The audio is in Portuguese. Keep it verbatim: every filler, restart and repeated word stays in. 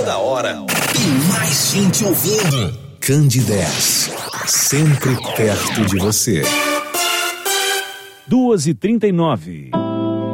Toda hora tem mais gente ouvindo. Candidez, sempre perto de você. duas e trinta e nove.